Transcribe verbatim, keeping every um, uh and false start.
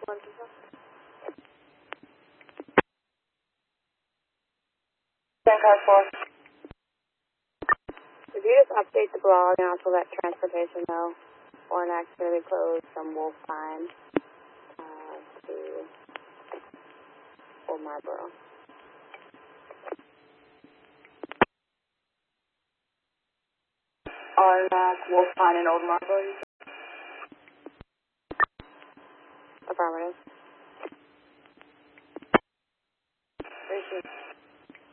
Car four. If you just update the blog and also let transportation know, Ornax going to be closed from Wolf Pine uh, to Old Marlboro. Ornax, Wolf Pine, and Old Marlboro. Affirmative. Appreciate it.